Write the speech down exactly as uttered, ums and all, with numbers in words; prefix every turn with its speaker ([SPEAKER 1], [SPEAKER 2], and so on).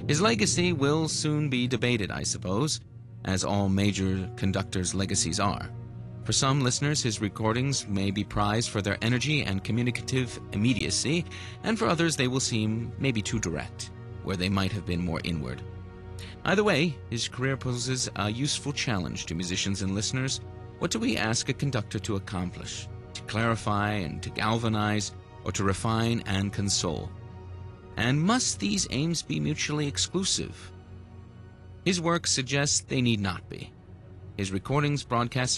[SPEAKER 1] His legacy will soon be debated, I suppose, as all major conductors' legacies are. For some listeners, his recordings may be prized for their energy and communicative immediacy, and for others they will seem maybe too direct, where they might have been more inward. Either way, his career poses a useful challenge to musicians and listeners. What do we ask a conductor to accomplish? To clarify and to galvanize, or to refine and console? And must these aims be mutually exclusive? His work suggests they need not be. His recordings, broadcasts,